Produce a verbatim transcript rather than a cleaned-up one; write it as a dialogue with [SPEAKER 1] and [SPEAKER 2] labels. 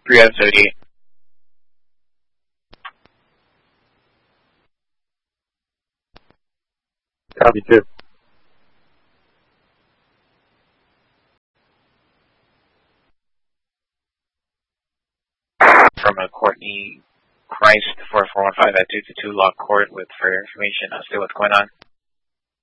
[SPEAKER 1] three out of seventy-eight.
[SPEAKER 2] Copy two.
[SPEAKER 1] From a Courtney Christ four four one five at two two two log court with further information. I'll see what's going on.